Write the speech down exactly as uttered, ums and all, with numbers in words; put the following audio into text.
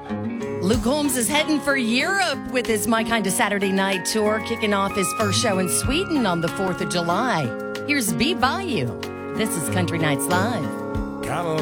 Luke Combs is heading for Europe with his My Kind of Saturday Night tour, kicking off his first show in Sweden on the fourth of July. Here's Be By You. This is Country Nights Live. Kinda